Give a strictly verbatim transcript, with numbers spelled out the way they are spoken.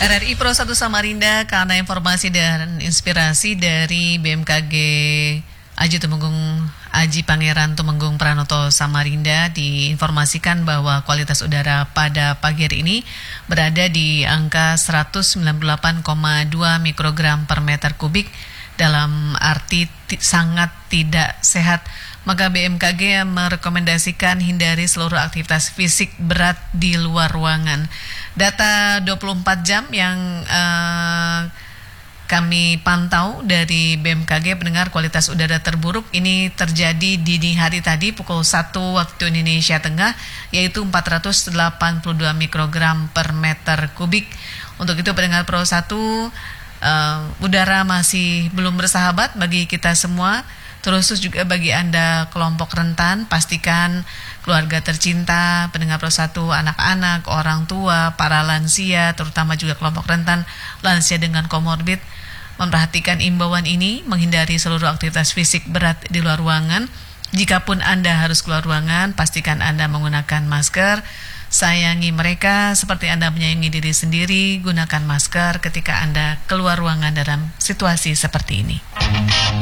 R R I Pro satu Samarinda karena informasi dan inspirasi dari B M K G Aji Tumenggung Aji Pangeran Tumenggung Pranoto Samarinda diinformasikan bahwa kualitas udara pada pagi hari ini berada di angka seratus sembilan puluh delapan koma dua mikrogram per meter kubik dalam arti t- sangat tidak sehat. Maka B M K G merekomendasikan hindari seluruh aktivitas fisik berat di luar ruangan. Data dua puluh empat jam yang uh, kami pantau dari B M K G pendengar kualitas udara terburuk ini terjadi dini hari tadi pukul satu waktu Indonesia Tengah, yaitu empat ratus delapan puluh dua mikrogram per meter kubik. Untuk itu pendengar Pro satu, uh, udara masih belum bersahabat bagi kita semua. Terus juga bagi Anda kelompok rentan, pastikan keluarga tercinta, pendengar Pro satu, anak-anak, orang tua, para lansia, terutama juga kelompok rentan, lansia dengan komorbid, memperhatikan imbauan ini, menghindari seluruh aktivitas fisik berat di luar ruangan. Jikapun Anda harus keluar ruangan, pastikan Anda menggunakan masker. Sayangi mereka seperti Anda menyayangi diri sendiri, gunakan masker ketika Anda keluar ruangan dalam situasi seperti ini.